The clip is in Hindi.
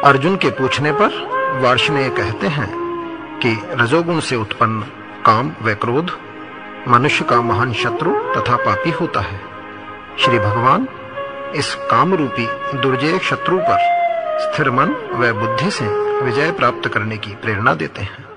अर्जुन के पूछने पर वार्ष्णेय कहते हैं कि रजोगुण से उत्पन्न काम व क्रोध मनुष्य का महान शत्रु तथा पापी होता है। श्री भगवान इस काम रूपी दुर्जय शत्रु पर स्थिर मन व बुद्धि से विजय प्राप्त करने की प्रेरणा देते हैं।